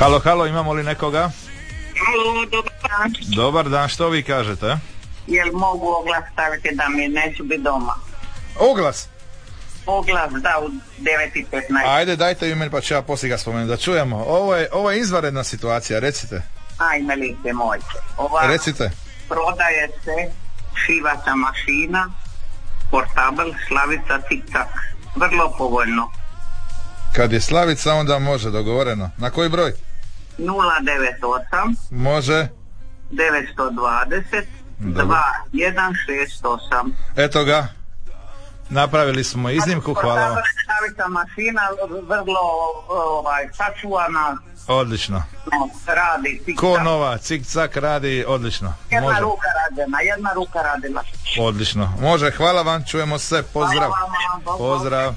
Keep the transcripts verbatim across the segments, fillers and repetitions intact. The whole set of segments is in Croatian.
Halo, halo, imamo li nekoga? Halo, dobar dan. Dobar dan, što vi kažete? Jel mogu oglas staviti da mi neću biti doma? Oglas? Oglas, da, u devet i petnaest. Ajde, dajte ju meni pa ću ja poslije ga spomenuti, da čujemo. Ovo je, ovo je izvanredna situacija, recite. Ajme, lice moj. Ova Recite. prodaje se šivaća mašina, portabel, Slavica, tik-tak. Vrlo povoljno. Kad je Slavica, onda može, dogovoreno. Na koji broj? nula devet osam Može. devetsto dvadeset dva jedan šest osam. Eto ga. Napravili smo iznimku, hvala vam. Slavica mašina, vrlo ovaj, sačuvana. Odlično. No, radi tik-tak. Ko nova, cik-cak radi odlično. Jedna Može. ruka radila, jedna ruka radila. Odlično. Može, hvala vam, čujemo se, pozdrav. Hvala vam, Pozdrav.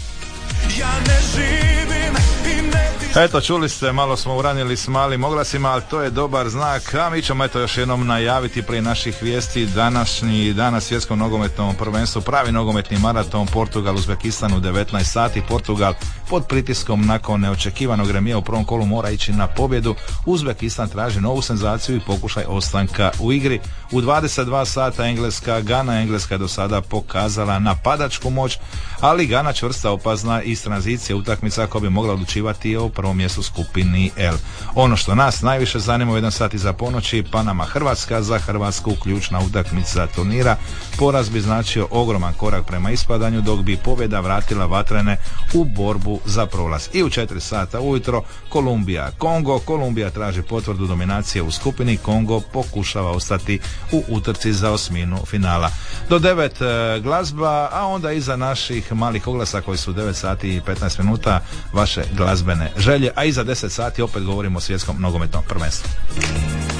Ja ne živim i ne pišem. Eto, čuli ste, malo smo uranili s malim oglasima, ali to je dobar znak. A mi ćemo eto još jednom najaviti prije naših vijesti današnji danas svjetskom nogometnom prvenstvu, pravi nogometni maraton Portugal Uzbekistan u devetnaest sati. Portugal pod pritiskom nakon neočekivanog remija u prvom kolu mora ići na pobjedu. Uzbekistan traži novu senzaciju i pokušaj ostanka u igri. U dvadeset dva sata Engleska, Gana. Engleska je do sada pokazala napadačku moć, ali Gana čvrsta, opazna iz tranzicije utakmica koja bi mogla odlučivati o prvom mjestu skupini L. Ono što nas najviše zanima u jedan sat iza ponoći, Panama Hrvatska. Za Hrvatsku ključna utakmica turnira. Poraz bi značio ogroman korak prema ispadanju, dok bi pobjeda vratila vatrene u borbu za prolaz. I u četiri sata ujutro Kolumbija Kongo. Kolumbija traži potvrdu dominacije u skupini, Kongo pokušava ostati u utrci za osminu finala. Do devet e, glazba, a onda iza naših malih oglasa koji su devet sati i petnaest minuta vaše glazbene želje, a iza deset sati opet govorimo o svjetskom nogometnom prvenstvu.